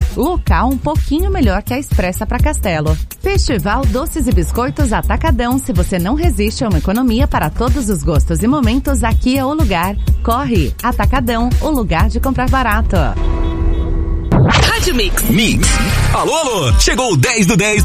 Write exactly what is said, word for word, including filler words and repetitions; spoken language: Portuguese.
Local um pouquinho melhor que a Expressa para Castelo. Festival Doces e Biscoitos Atacadão. Se você não resiste a uma economia para todos os gostos e momentos, aqui é o lugar. Corre! Atacadão, o lugar de comprar barato. Rádio Mix. Mix. Alô, alô! Chegou o dez do dez.